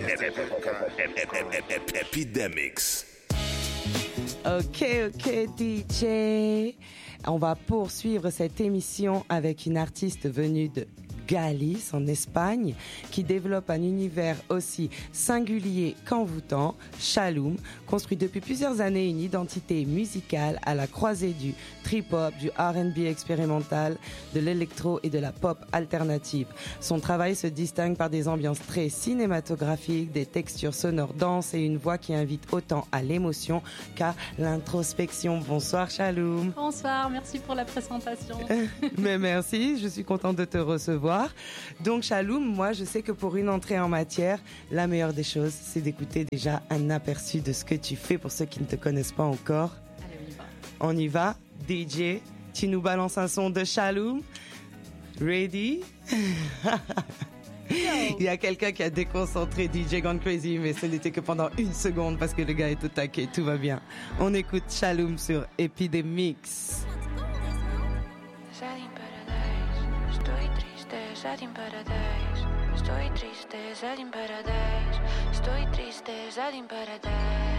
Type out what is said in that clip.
Epidemics. Ok, DJ. On va poursuivre cette émission avec une artiste venue de Galice, en Espagne, qui développe un univers aussi singulier qu'envoûtant, Chaloum, construit depuis plusieurs années une identité musicale à la croisée du trip-hop, du R&B expérimental, de l'électro et de la pop alternative. Son travail se distingue par des ambiances très cinématographiques, des textures sonores denses et une voix qui invite autant à l'émotion qu'à l'introspection. Bonsoir Chaloum. Bonsoir, merci pour la présentation. Mais merci, je suis contente de te recevoir. Donc Chaloum, moi je sais que pour une entrée en matière, la meilleure des choses, c'est d'écouter déjà un aperçu de ce que tu fais pour ceux qui ne te connaissent pas encore. Allez, on y va. On y va, DJ, tu nous balances un son de Chaloum. Ready? Il y a quelqu'un qui a déconcentré DJ Gone Crazy, mais ce n'était que pendant une seconde parce que le gars est au taquet, tout va bien. On écoute Chaloum sur Epidemics. Sad in paradise, estoy triste, sad in paradise, estoy triste, sad in paradise.